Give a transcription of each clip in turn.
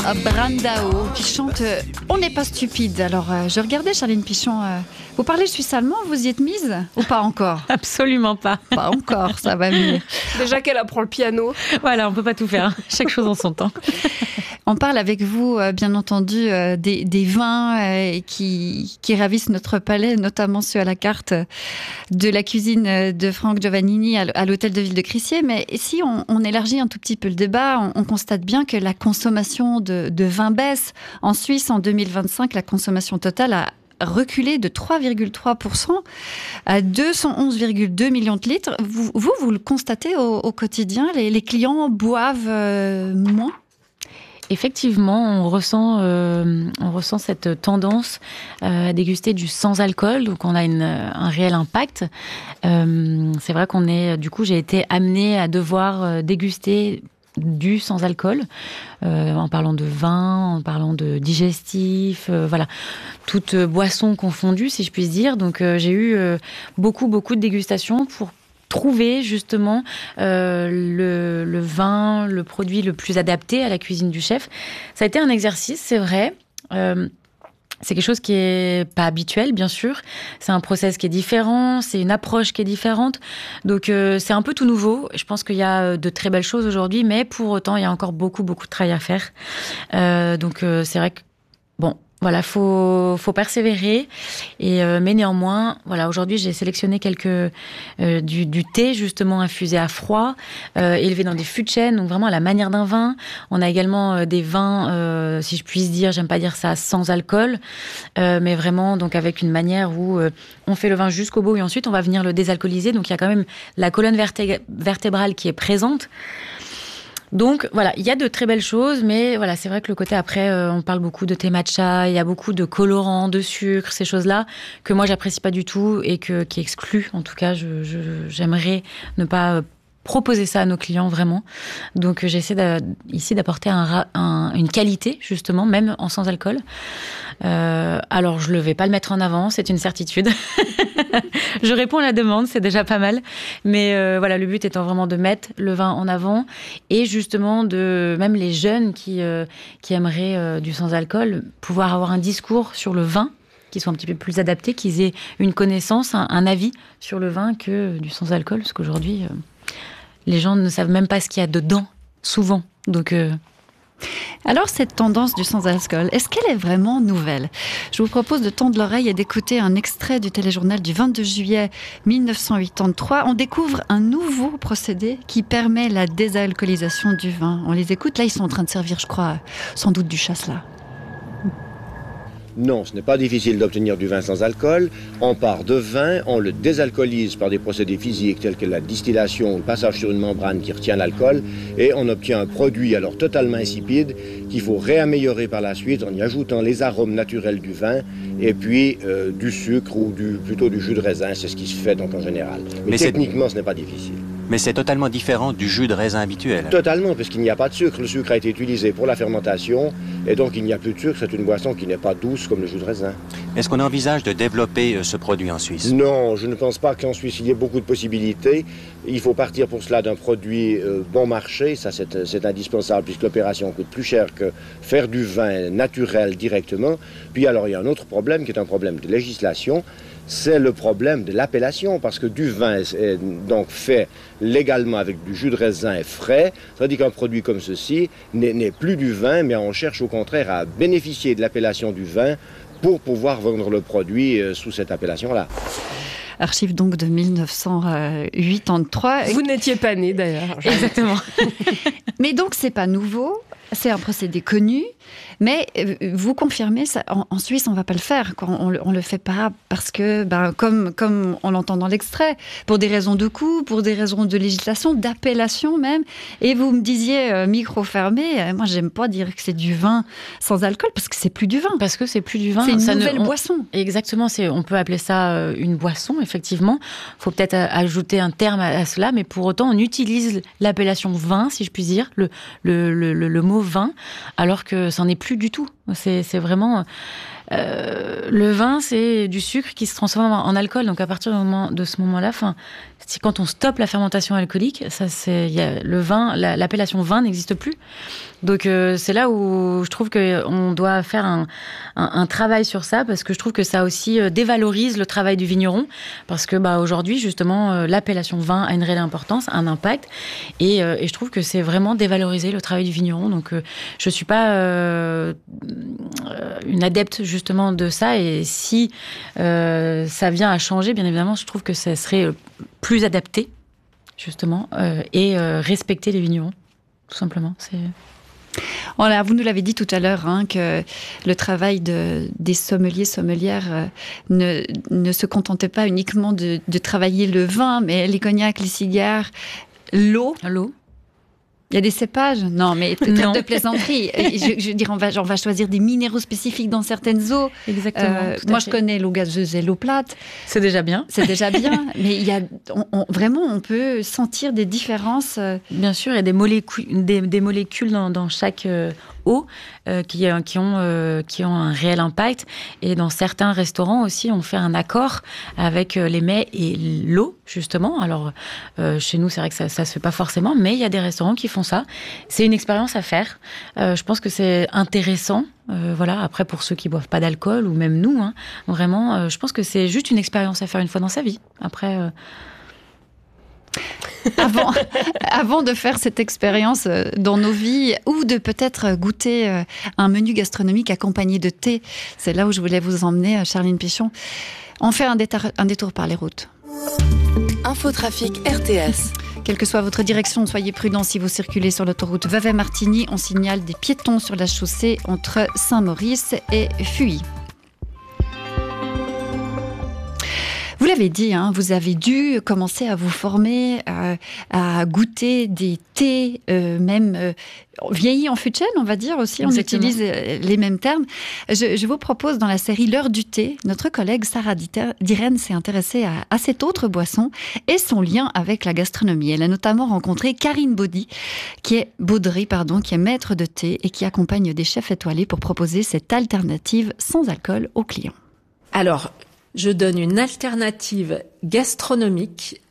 Brandao qui chante On n'est pas stupide. Alors je regardais Charline Pichon, vous parlez suisse-allemand, vous y êtes mise ou pas encore? Absolument pas. Pas encore, ça va venir. Déjà qu'elle apprend le piano. Voilà, on peut pas tout faire, chaque chose en son temps. On parle avec vous, bien entendu, des vins qui ravissent notre palais, notamment ceux à la carte de la cuisine de Franck Giovannini à l'hôtel de ville de Crissier. Mais si on élargit un tout petit peu le débat, on constate bien que la consommation de vin baisse. En Suisse, en 2025, la consommation totale a reculé de 3,3% à 211,2 millions de litres. Vous le constatez au quotidien, les clients boivent moins? Effectivement, on ressent cette tendance à déguster du sans-alcool, donc on a un réel impact. C'est vrai j'ai été amenée à devoir déguster du sans-alcool, en parlant de vin, en parlant de digestif, voilà, toutes boissons confondues, si je puis dire. Donc j'ai eu beaucoup de dégustations pour trouver justement le vin, le produit le plus adapté à la cuisine du chef. Ça a été un exercice, c'est vrai. C'est quelque chose qui est pas habituel, bien sûr. C'est un process qui est différent, c'est une approche qui est différente. Donc, c'est un peu tout nouveau. Je pense qu'il y a de très belles choses aujourd'hui, mais pour autant, il y a encore beaucoup de travail à faire. Donc, c'est vrai que, bon, voilà, faut persévérer. Mais néanmoins, voilà, aujourd'hui, j'ai sélectionné du thé, justement, infusé à froid, élevé dans des fûts de chêne, donc vraiment à la manière d'un vin. On a également des vins, si je puis dire, j'aime pas dire ça, sans alcool, mais vraiment, donc, avec une manière où on fait le vin jusqu'au bout et ensuite, on va venir le désalcooliser. Donc, il y a quand même la colonne vertébrale qui est présente. Donc voilà, il y a de très belles choses, mais voilà, c'est vrai que le côté après, on parle beaucoup de thé matcha, il y a beaucoup de colorants, de sucre, ces choses-là que moi j'apprécie pas du tout et qui excluent. En tout cas, j'aimerais ne pas proposer ça à nos clients vraiment. Donc j'essaie ici d'apporter une qualité justement, même en sans alcool. Alors je ne vais pas le mettre en avant, c'est une certitude. Je réponds à la demande, c'est déjà pas mal. Mais voilà, le but étant vraiment de mettre le vin en avant et justement même les jeunes qui aimeraient du sans alcool, pouvoir avoir un discours sur le vin qui soit un petit peu plus adapté, qu'ils aient une connaissance, un avis sur le vin que du sans alcool, parce qu'aujourd'hui les gens ne savent même pas ce qu'il y a dedans, souvent. Donc, Alors, cette tendance du sans-alcool, est-ce qu'elle est vraiment nouvelle? Je vous propose de tendre l'oreille et d'écouter un extrait du téléjournal du 22 juillet 1983. On découvre un nouveau procédé qui permet la désalcoolisation du vin. On les écoute. Là, ils sont en train de servir, je crois, sans doute du chasselas. Non, ce n'est pas difficile d'obtenir du vin sans alcool. On part de vin, on le désalcoolise par des procédés physiques tels que la distillation ou le passage sur une membrane qui retient l'alcool et on obtient un produit alors totalement insipide qu'il faut réaméliorer par la suite en y ajoutant les arômes naturels du vin et puis du sucre ou plutôt du jus de raisin. C'est ce qui se fait donc en général. Mais techniquement, ce n'est pas difficile. Mais c'est totalement différent du jus de raisin habituel. Totalement, parce qu'il n'y a pas de sucre. Le sucre a été utilisé pour la fermentation, et donc il n'y a plus de sucre. C'est une boisson qui n'est pas douce comme le jus de raisin. Est-ce qu'on envisage de développer ce produit en Suisse? Non, je ne pense pas qu'en Suisse il y ait beaucoup de possibilités. Il faut partir pour cela d'un produit bon marché, ça c'est indispensable, puisque l'opération coûte plus cher que faire du vin naturel directement. Puis alors il y a un autre problème qui est un problème de législation. C'est le problème de l'appellation, parce que du vin est donc fait légalement avec du jus de raisin et frais. Ça veut dire qu'un produit comme ceci n'est plus du vin, mais on cherche au contraire à bénéficier de l'appellation du vin pour pouvoir vendre le produit sous cette appellation-là. Archive donc de 1983. Vous n'étiez pas né d'ailleurs. Exactement. Mais donc c'est pas nouveau, c'est un procédé connu. Mais vous confirmez, ça, en Suisse, on ne va pas le faire. On ne le fait pas parce que, comme on l'entend dans l'extrait, pour des raisons de coût, pour des raisons de législation, d'appellation même. Et vous me disiez, micro fermé, moi, j'aime pas dire que c'est du vin sans alcool parce que c'est plus du vin. Parce que c'est plus du vin. C'est une nouvelle boisson. Exactement, on peut appeler ça une boisson, effectivement. Il faut peut-être ajouter un terme à cela, mais pour autant, on utilise l'appellation vin, si je puis dire, le mot vin, alors que ça n'en est plus du tout. C'est vraiment... le vin, c'est du sucre qui se transforme en alcool. Donc à partir de ce moment-là, quand on stoppe la fermentation alcoolique, le vin, l'appellation vin n'existe plus. Donc c'est là où je trouve qu'on doit faire un travail sur ça, parce que je trouve que ça aussi dévalorise le travail du vigneron, parce que aujourd'hui justement l'appellation vin a une réelle importance, un impact, et je trouve que c'est vraiment dévaloriser le travail du vigneron. Donc je suis pas une adepte justement de ça, et si ça vient à changer, bien évidemment, je trouve que ça serait plus adapté justement et respecter les vignerons, tout simplement. Voilà, vous nous l'avez dit tout à l'heure, que le travail des sommelières ne se contentait pas uniquement de travailler le vin, mais les cognacs, les cigares, l'eau. Il y a des cépages? Non, mais trêve de plaisanterie. Je veux dire, on va choisir des minéraux spécifiques dans certaines eaux. Exactement. Moi, je connais l'eau gazeuse et l'eau plate. C'est déjà bien. Mais vraiment, on peut sentir des différences. Bien sûr, il y a des molécules dans chaque eau qui ont un réel impact. Et dans certains restaurants aussi, on fait un accord avec les mets et l'eau, justement. Alors, chez nous, c'est vrai que ça se fait pas forcément, mais il y a des restaurants qui font ça. C'est une expérience à faire. Je pense que c'est intéressant. Après, pour ceux qui boivent pas d'alcool, ou même nous, vraiment, je pense que c'est juste une expérience à faire une fois dans sa vie. Après... Avant de faire cette expérience dans nos vies, ou de peut-être goûter un menu gastronomique accompagné de thé, c'est là où je voulais vous emmener, Charline Pichon. On fait un détour par les routes. Infotrafic RTS. Quelle que soit votre direction, soyez prudents si vous circulez sur l'autoroute Vevey-Martigny. On signale des piétons sur la chaussée entre Saint-Maurice et Fuy. Vous l'avez dit, vous avez dû commencer à vous former, à goûter des thés, même vieillis en fût de chêne, on va dire aussi. Exactement. On utilise les mêmes termes. Je vous propose dans la série L'heure du thé, notre collègue Sarah Diren s'est intéressée à cette autre boisson et son lien avec la gastronomie. Elle a notamment rencontré Karine Baudry, qui est maître de thé et qui accompagne des chefs étoilés pour proposer cette alternative sans alcool aux clients. Alors, je donne une alternative gastronomique,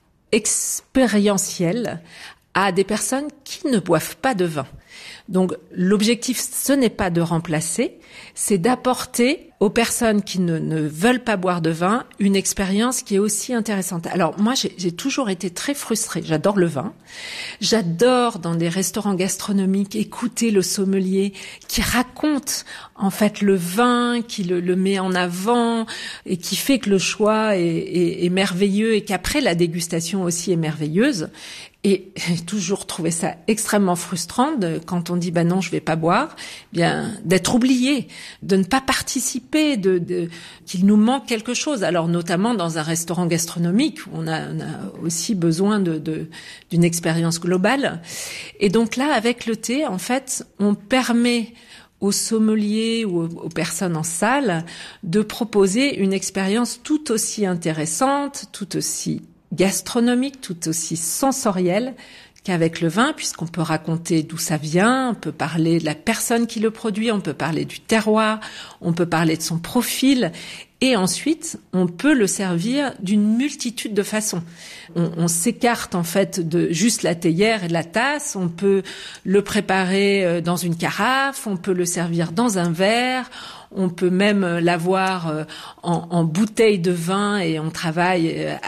expérientielle, à des personnes qui ne boivent pas de vin. Donc, l'objectif, ce n'est pas de remplacer, c'est d'apporter aux personnes qui ne veulent pas boire de vin une expérience qui est aussi intéressante. Alors, moi, j'ai toujours été très frustrée. J'adore le vin. J'adore, dans des restaurants gastronomiques, écouter le sommelier qui raconte, en fait, le vin, qui le met en avant et qui fait que le choix est merveilleux et qu'après, la dégustation aussi est merveilleuse. Et j'ai toujours trouvé ça extrêmement frustrant quand on dit non, je vais pas boire, bien d'être oublié, de ne pas participer, qu'il nous manque quelque chose. Alors notamment dans un restaurant gastronomique où on a aussi besoin d'une expérience globale. Et donc là, avec le thé, en fait, on permet aux sommeliers ou aux personnes en salle de proposer une expérience tout aussi intéressante, tout aussi gastronomique, tout aussi sensorielle qu'avec le vin, puisqu'on peut raconter d'où ça vient, on peut parler de la personne qui le produit, on peut parler du terroir, on peut parler de son profil, et ensuite, on peut le servir d'une multitude de façons. On s'écarte en fait de juste la théière et la tasse, on peut le préparer dans une carafe, on peut le servir dans un verre, on peut même l'avoir en bouteille de vin, et on travaille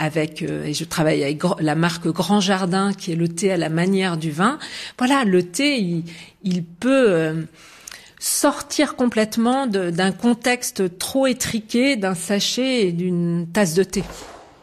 et je travaille avec la marque Grand Jardin, qui est le thé à la manière du vin. Voilà, le thé, il peut sortir complètement d'un contexte trop étriqué, d'un sachet et d'une tasse de thé.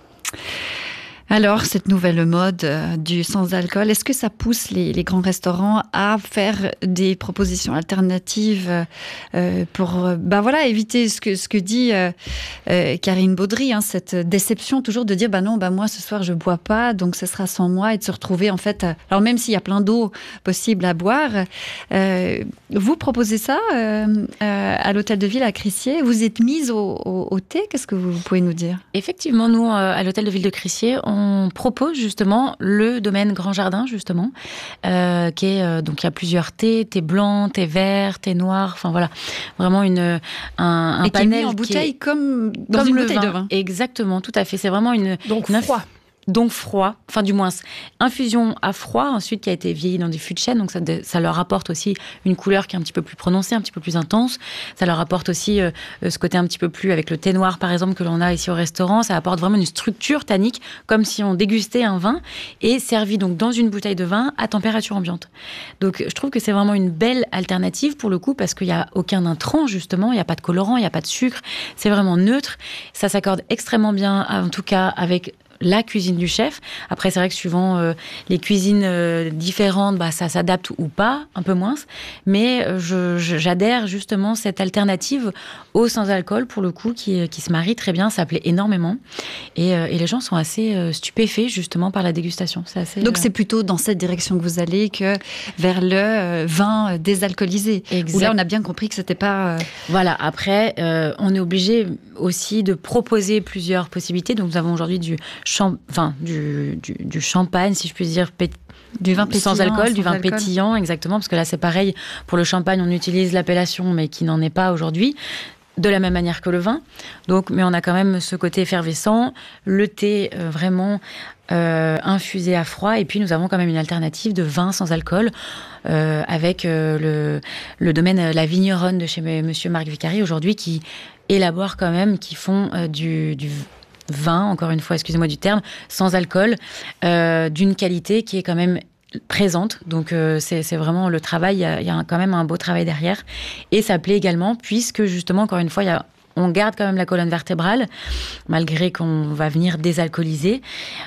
Alors, cette nouvelle mode du sans-alcool, est-ce que ça pousse les grands restaurants à faire des propositions alternatives pour éviter ce que dit Karine Baudry, cette déception toujours de dire non, moi ce soir je bois pas, donc ce sera sans moi, et de se retrouver en fait, alors même s'il y a plein d'eau possible à boire, vous proposez ça à l'hôtel de ville à Crissier, vous êtes mise au thé, qu'est-ce que vous pouvez nous dire? Effectivement, nous à l'hôtel de ville de Crissier, on on propose justement le domaine Grand Jardin, justement, qui est, donc il y a plusieurs thés blancs, thés verts, thés noirs, enfin voilà, vraiment un et panel qui est mis en bouteille comme dans une bouteille de vin. Exactement, tout à fait. C'est vraiment froid. Donc froid, enfin du moins infusion à froid, ensuite qui a été vieilli dans des fûts de chêne, donc ça leur apporte aussi une couleur qui est un petit peu plus prononcée, un petit peu plus intense. Ça leur apporte aussi ce côté un petit peu plus avec le thé noir par exemple que l'on a ici au restaurant. Ça apporte vraiment une structure tannique comme si on dégustait un vin et servi donc dans une bouteille de vin à température ambiante. Donc je trouve que c'est vraiment une belle alternative pour le coup parce qu'il n'y a aucun intrant justement, il n'y a pas de colorant, il n'y a pas de sucre, c'est vraiment neutre. Ça s'accorde extrêmement bien en tout cas avec la cuisine du chef. Après, c'est vrai que suivant les cuisines différentes, ça s'adapte ou pas, un peu moins. Mais j'adhère justement cette alternative au sans-alcool, pour le coup, qui se marie très bien. Ça plaît énormément. Et les gens sont assez stupéfaits, justement, par la dégustation. Donc, c'est plutôt dans cette direction que vous allez que vers le vin désalcoolisé. Exact. Où là, on a bien compris que c'était pas... Voilà. Après, on est obligé aussi de proposer plusieurs possibilités. Donc, nous avons aujourd'hui du champagne, si je puis dire, du vin pétillant, sans alcool, du vin pétillant, exactement, parce que là c'est pareil, pour le champagne on utilise l'appellation mais qui n'en est pas aujourd'hui, de la même manière que le vin. Donc, mais on a quand même ce côté effervescent, le thé vraiment infusé à froid, et puis nous avons quand même une alternative de vin sans alcool avec le domaine La Vigneronne de chez Monsieur Marc Vicari aujourd'hui, qui élabore quand même, qui font du vin, encore une fois, excusez-moi du terme, sans alcool, d'une qualité qui est quand même présente. Donc, c'est vraiment le travail, il y a quand même un beau travail derrière. Et ça plaît également, puisque justement, encore une fois, on garde quand même la colonne vertébrale, malgré qu'on va venir désalcooliser.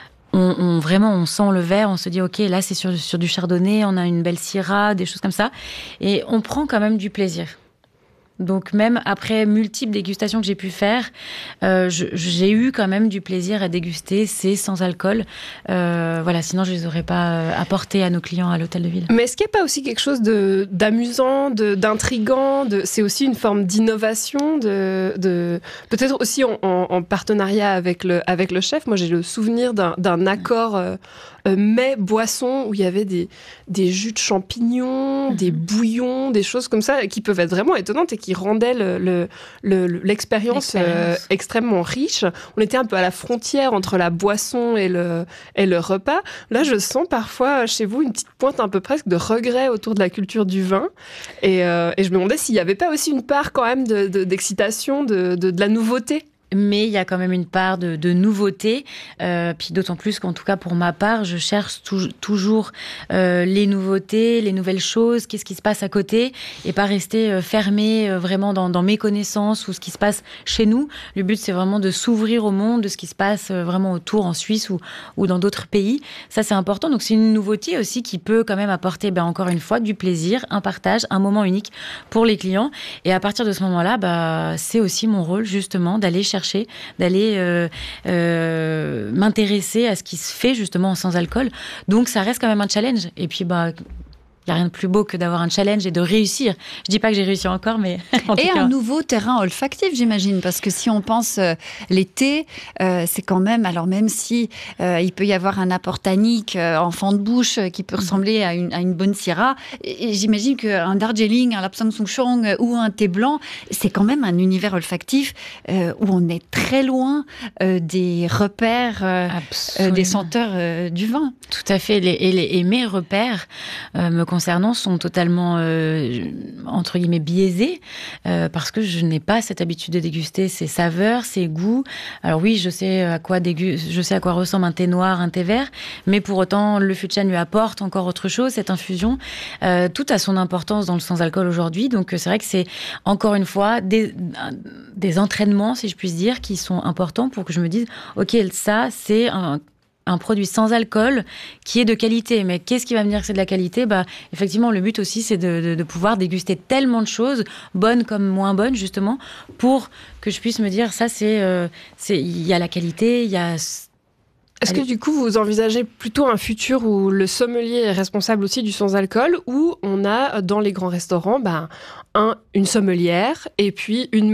On sent le verre, on se dit, OK, là, c'est sur du chardonnay, on a une belle syrah, des choses comme ça. Et on prend quand même du plaisir. Donc même après multiples dégustations que j'ai pu faire, j'ai eu quand même du plaisir à déguster ces sans alcool. Voilà, sinon je les aurais pas apportés à nos clients à l'hôtel de ville. Mais est-ce qu'il n'y a pas aussi quelque chose d'amusant, d'intriguant, c'est aussi une forme d'innovation, peut-être aussi en partenariat avec le chef. Moi j'ai le souvenir d'un accord mets boisson où il y avait des jus de champignons, des bouillons, des choses comme ça qui peuvent être vraiment étonnantes et qui rendaient l'expérience extrêmement riche. On était un peu à la frontière entre la boisson et le repas. Là, je sens parfois chez vous une petite pointe un peu presque de regret autour de la culture du vin. Et je me demandais s'il n'y avait pas aussi une part quand même d'excitation, de la nouveauté. Mais il y a quand même une part de nouveauté, puis d'autant plus qu'en tout cas pour ma part, je cherche toujours les nouveautés, les nouvelles choses, qu'est-ce qui se passe à côté, et pas rester fermée vraiment dans mes connaissances ou ce qui se passe chez nous. Le but, c'est vraiment de s'ouvrir au monde, de ce qui se passe vraiment autour en Suisse ou dans d'autres pays. Ça, c'est important. Donc, c'est une nouveauté aussi qui peut quand même apporter, encore une fois, du plaisir, un partage, un moment unique pour les clients. Et à partir de ce moment-là, c'est aussi mon rôle, justement, d'aller chercher, d'aller m'intéresser à ce qui se fait justement en sans alcool. Donc ça reste quand même un challenge. Et puis il n'y a rien de plus beau que d'avoir un challenge et de réussir. Je dis pas que j'ai réussi encore, mais en tout cas. Un nouveau terrain olfactif, j'imagine, parce que si on pense l'été, c'est quand même, alors même si il peut y avoir un apport tannique en fond de bouche qui peut ressembler à une bonne syrah, et j'imagine qu'un Darjeeling, un Lapsang Souchong ou un thé blanc, c'est quand même un univers olfactif où on est très loin des repères, des senteurs du vin. Tout à fait. Et mes repères me concernant sont totalement entre guillemets biaisés parce que je n'ai pas cette habitude de déguster ces saveurs, ces goûts. Alors oui, je sais à quoi ressemble un thé noir, un thé vert, mais pour autant le fût de chêne lui apporte encore autre chose, cette infusion. Tout a son importance dans le sans-alcool aujourd'hui, donc c'est vrai que c'est encore une fois des entraînements, si je puis dire, qui sont importants pour que je me dise, ok, ça c'est un produit sans alcool qui est de qualité. Mais qu'est-ce qui va me dire que c'est de la qualité ? Effectivement, le but aussi, c'est de pouvoir déguster tellement de choses, bonnes comme moins bonnes, justement, pour que je puisse me dire, ça, il y a la qualité, il y a... Est-ce que du coup, vous envisagez plutôt un futur où le sommelier est responsable aussi du sans-alcool, où on a, dans les grands restaurants, une sommelière et puis une maître thé ?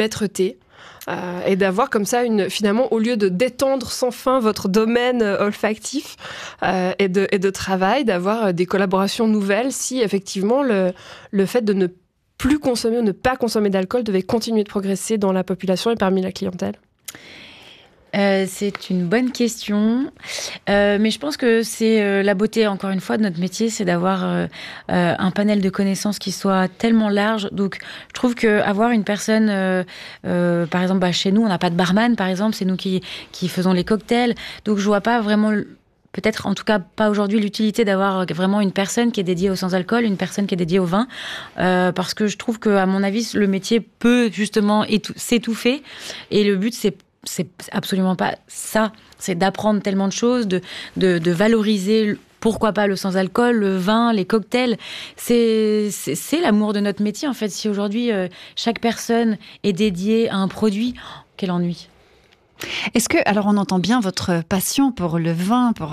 Et d'avoir comme ça, finalement, au lieu de d'étendre sans fin votre domaine olfactif et de travail, d'avoir des collaborations nouvelles si effectivement le fait de ne plus consommer ou ne pas consommer d'alcool devait continuer de progresser dans la population et parmi la clientèle. C'est une bonne question, mais je pense que c'est la beauté, encore une fois, de notre métier, c'est d'avoir un panel de connaissances qui soit tellement large. Donc, je trouve qu'avoir une personne, par exemple, chez nous, on n'a pas de barman, par exemple, c'est nous qui faisons les cocktails. Donc, je vois pas vraiment, peut-être en tout cas pas aujourd'hui, l'utilité d'avoir vraiment une personne qui est dédiée au sans-alcool, une personne qui est dédiée au vin, parce que je trouve qu'à mon avis, le métier peut justement s'étouffer, et le but, c'est absolument pas ça. C'est d'apprendre tellement de choses, de valoriser, pourquoi pas le sans-alcool, le vin, les cocktails. C'est l'amour de notre métier, en fait. Si aujourd'hui, chaque personne est dédiée à un produit, quel ennui. Est-ce que, alors on entend bien votre passion pour le vin, pour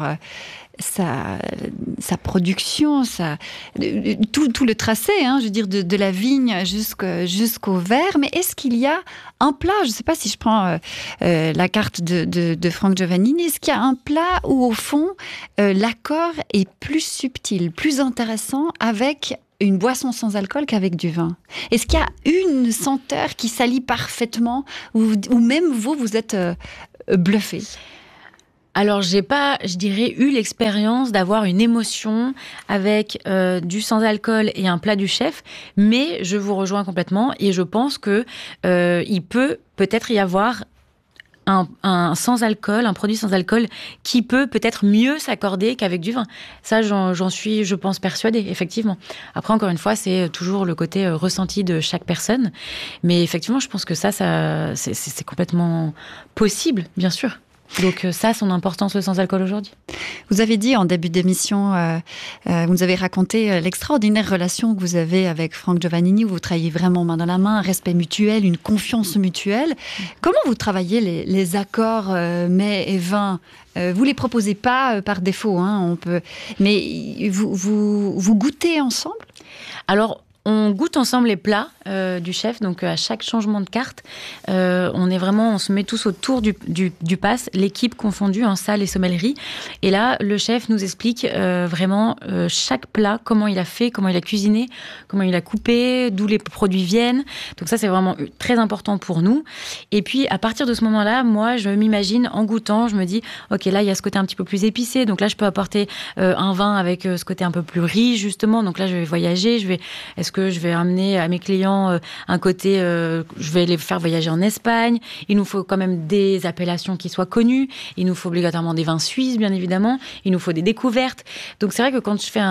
sa production, tout le tracé, je veux dire, de la vigne jusqu'au verre. Mais est-ce qu'il y a un plat, je ne sais pas si je prends la carte de Franck Giovannini, est-ce qu'il y a un plat où au fond l'accord est plus subtil, plus intéressant avec une boisson sans alcool qu'avec du vin? Est-ce qu'il y a une senteur qui s'allie parfaitement, ou même vous êtes bluffé? Alors, j'ai pas, je dirais, eu l'expérience d'avoir une émotion avec du sans-alcool et un plat du chef, mais je vous rejoins complètement et je pense que il peut-être y avoir un sans-alcool, un produit sans-alcool qui peut-être mieux s'accorder qu'avec du vin. Ça, j'en suis, je pense, persuadée, effectivement. Après, encore une fois, c'est toujours le côté ressenti de chaque personne. Mais effectivement, je pense que ça c'est complètement possible, bien sûr. Donc ça, son importance, le sans-alcool aujourd'hui. Vous avez dit en début d'émission, vous nous avez raconté l'extraordinaire relation que vous avez avec Franck Giovannini, où vous travaillez vraiment main dans la main, un respect mutuel, une confiance mutuelle. Comment vous travaillez les accords mets et vins? Vous les proposez pas par défaut, mais vous goûtez ensemble? Alors, on goûte ensemble les plats du chef, donc à chaque changement de carte, on se met tous autour du pass, l'équipe confondue en salle et sommellerie. Et là, le chef nous explique vraiment chaque plat, comment il a fait, comment il a cuisiné, comment il a coupé, d'où les produits viennent. Donc ça, c'est vraiment très important pour nous. Et puis, à partir de ce moment-là, moi, je m'imagine en goûtant, je me dis, ok, là, il y a ce côté un petit peu plus épicé. Donc là, je peux apporter un vin avec ce côté un peu plus riche, justement. Donc là, je vais voyager, est-ce que je vais amener à mes clients un côté, je vais les faire voyager en Espagne. Il nous faut quand même des appellations qui soient connues. Il nous faut obligatoirement des vins suisses, bien évidemment. Il nous faut des découvertes. Donc c'est vrai que quand je fais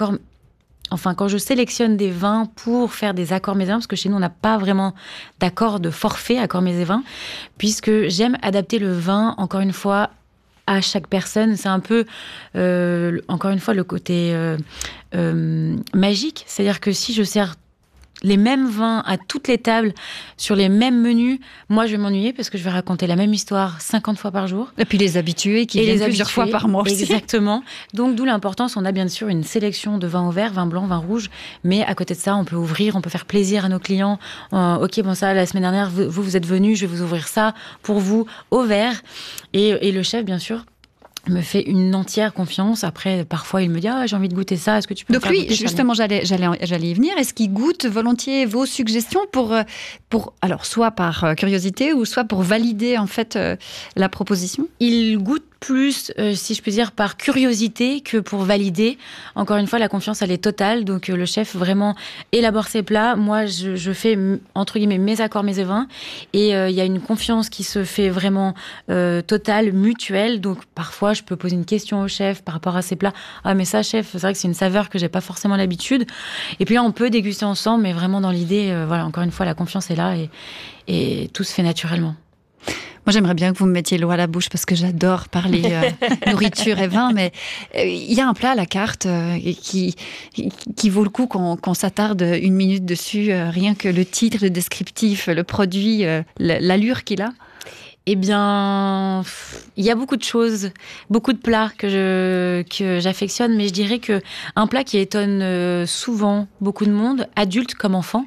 quand je sélectionne des vins pour faire des accords mets et vins, parce que chez nous, on n'a pas vraiment d'accord de forfait accords mets et vins, puisque j'aime adapter le vin, encore une fois, à chaque personne. C'est un peu, encore une fois, le côté magique. C'est-à-dire que si je sers les mêmes vins à toutes les tables, sur les mêmes menus, moi, je vais m'ennuyer parce que je vais raconter la même histoire 50 fois par jour. Et puis les habitués qui viennent plusieurs fois par mois aussi. Exactement. Donc, d'où l'importance, on a bien sûr une sélection de vins au vert, vin blanc, vin rouge, mais à côté de ça, on peut ouvrir, on peut faire plaisir à nos clients. Ok, bon, ça, la semaine dernière, vous êtes venus, je vais vous ouvrir ça pour vous au vert. Et le chef, bien sûr, me fait une entière confiance. Après, parfois, il me dit j'ai envie de goûter ça. Est-ce que tu peux me faire goûter? Donc lui, justement, j'allais y venir. Est-ce qu'il goûte volontiers vos suggestions pour alors soit par curiosité ou soit pour valider en fait la proposition? Il goûte plus, si je puis dire, par curiosité que pour valider. Encore une fois, la confiance, elle est totale. Donc, le chef vraiment élabore ses plats. Moi, je fais, entre guillemets, mes accords, mets et vins. Et il y a une confiance qui se fait vraiment totale, mutuelle. Donc, parfois, je peux poser une question au chef par rapport à ses plats. Ah, mais ça, chef, c'est vrai que c'est une saveur que j'ai pas forcément l'habitude. Et puis là, on peut déguster ensemble, mais vraiment dans l'idée, voilà, encore une fois, la confiance est là et tout se fait naturellement. Moi, j'aimerais bien que vous me mettiez l'eau à la bouche parce que j'adore parler nourriture et vin, mais il y a un plat à la carte qui vaut le coup qu'on s'attarde une minute dessus, rien que le titre, le descriptif, le produit, l'allure qu'il a. Eh bien, il y a beaucoup de choses, beaucoup de plats que j'affectionne, mais je dirais que un plat qui étonne souvent beaucoup de monde, adultes comme enfants.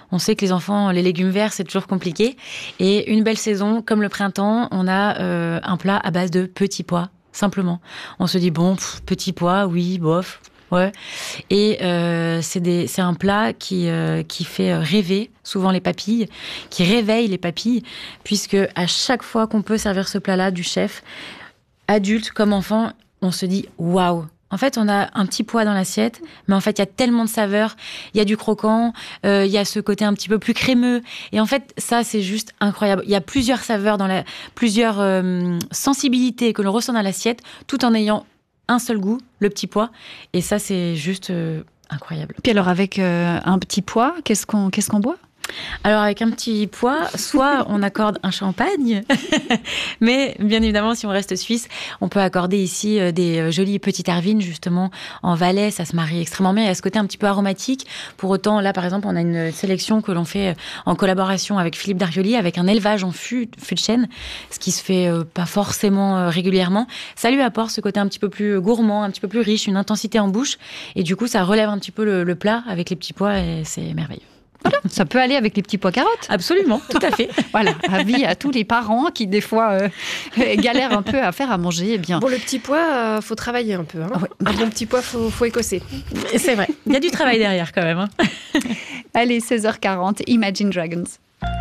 On sait que les enfants, les légumes verts, c'est toujours compliqué. Et une belle saison, comme le printemps, on a un plat à base de petits pois, simplement. On se dit, petits pois, oui, bof, ouais. Et c'est un plat qui fait rêver souvent les papilles, qui réveille les papilles, puisque à chaque fois qu'on peut servir ce plat-là du chef, adulte comme enfant, on se dit, waouh! En fait, on a un petit pois dans l'assiette, mais en fait, il y a tellement de saveurs. Il y a du croquant, il y a ce côté un petit peu plus crémeux. Et en fait, ça, c'est juste incroyable. Il y a plusieurs saveurs, plusieurs sensibilités que l'on ressent dans l'assiette, tout en ayant un seul goût, le petit pois. Et ça, c'est juste incroyable. Puis alors, avec un petit pois, qu'est-ce qu'on boit ? Alors, avec un petit pois, soit on accorde un champagne, mais bien évidemment, si on reste suisse, on peut accorder ici des jolies petites hervines, justement, en Valais. Ça se marie extrêmement bien. Il y a ce côté un petit peu aromatique. Pour autant, là, par exemple, on a une sélection que l'on fait en collaboration avec Philippe Darioli, avec un élevage en fût de chêne, ce qui se fait pas forcément régulièrement. Ça lui apporte ce côté un petit peu plus gourmand, un petit peu plus riche, une intensité en bouche. Et du coup, ça relève un petit peu le plat avec les petits pois et c'est merveilleux. Voilà, ça peut aller avec les petits pois carottes. Absolument, tout à fait. Voilà, avis à tous les parents qui, des fois, galèrent un peu à faire à manger. Eh bien... Bon, le petit pois, faut travailler un peu. Hein. Ah ouais. Un bon petit pois, faut écosser. C'est vrai, il y a du travail derrière quand même. Hein. Allez, 16h40, Imagine Dragons.